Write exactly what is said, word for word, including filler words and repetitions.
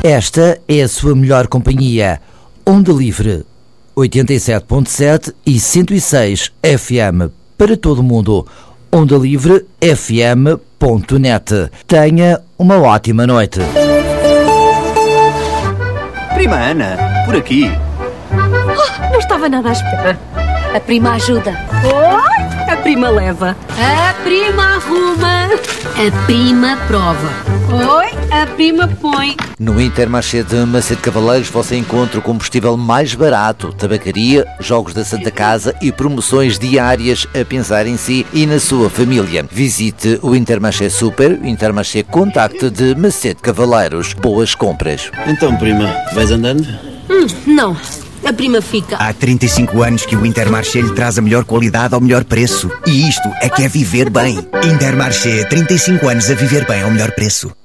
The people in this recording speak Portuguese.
Esta é a sua melhor companhia. Onda Livre, oitenta e sete ponto sete e cento e seis F M para todo o mundo. onda livre f m ponto net. Tenha uma ótima noite. Prima Ana, por aqui. Oh, não estava nada à espera. A prima ajuda. Oi, a prima leva. A prima arruma. A prima prova. Oi, a prima põe. No Intermarché de Macedo Cavaleiros você encontra o combustível mais barato, tabacaria, jogos da Santa Casa e promoções diárias a pensar em si e na sua família. Visite o Intermarché Super, Intermarché Contacte de Macedo Cavaleiros. Boas compras. Então, prima, vais andando? Hum, não. A prima fica. Há trinta e cinco anos que o Intermarché lhe traz a melhor qualidade ao melhor preço. E isto é que é viver bem. Intermarché, trinta e cinco anos a viver bem ao melhor preço.